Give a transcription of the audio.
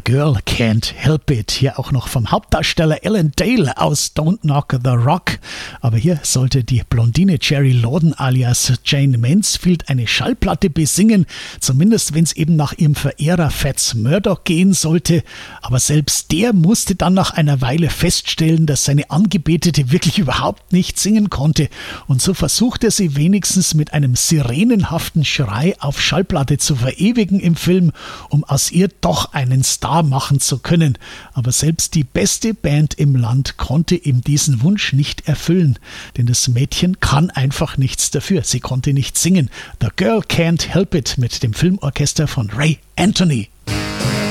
Girl Can't Help It. Hier auch noch vom Hauptdarsteller Alan Dale aus Don't Knock the Rock. Aber hier sollte die Blondine Jerry Lawden alias Jane Mansfield eine Schallplatte besingen. Zumindest wenn es eben nach ihrem Verehrer Fats Murdoch gehen sollte. Aber selbst der musste dann nach einer Weile feststellen, dass seine Angebetete wirklich überhaupt nicht singen konnte. Und so versuchte sie wenigstens mit einem sirenenhaften Schrei auf Schallplatte zu verewigen im Film, um aus ihr doch einen Star machen zu können. Aber selbst die beste Band im Land konnte ihm diesen Wunsch nicht erfüllen. Denn das Mädchen kann einfach nichts dafür. Sie konnte nicht singen. The Girl Can't Help It mit dem Filmorchester von Ray Anthony.